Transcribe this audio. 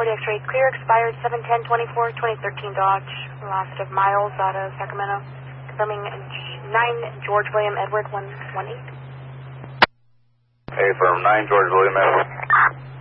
40 X-ray, clear, expired 7/10/24, 2013 Dodge, last of miles out of Sacramento. Confirming 9 George William Edward 118. Hey, firm 9 George William Edward.